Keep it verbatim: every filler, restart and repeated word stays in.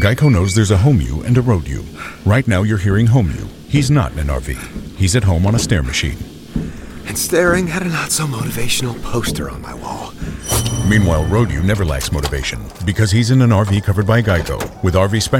Geico knows there's a home you and a road you. Right now you're hearing home you. He's not in an R V. He's at home on a stair machine. And staring at a not-so-motivational poster on my wall. Meanwhile, road you never lacks motivation because he's in an R V covered by Geico with R V special.